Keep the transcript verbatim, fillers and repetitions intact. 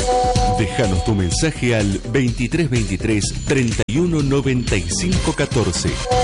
Déjanos tu mensaje al veintitrés veintitrés treinta y uno noventa y cinco catorce.